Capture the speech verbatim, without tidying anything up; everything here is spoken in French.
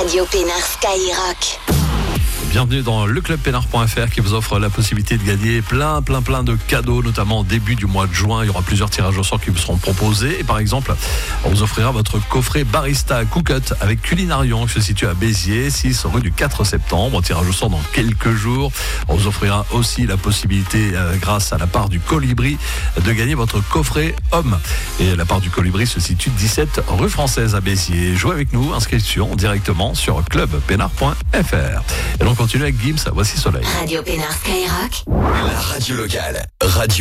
Radio Pénard Skyrock. Bienvenue dans le club pénard point f r qui vous offre la possibilité de gagner plein, plein, plein de cadeaux, notamment au début du mois de juin. Il y aura plusieurs tirages au sort qui vous seront proposés. Et par exemple, on vous offrira votre coffret Barista Cookut avec Culinarion qui se situe à Béziers, six rue du quatre septembre. Tirage au sort dans quelques jours. On vous offrira aussi la possibilité, euh, grâce à la part du Colibri, de gagner votre coffret Homme. Et la part du Colibri se situe dix-sept rue Française à Béziers. Jouez avec nous, inscription directement sur club pénard point f r. Et donc, continue avec Gims, voici Soleil. Radio Pénard Skyrock. La radio locale. Radio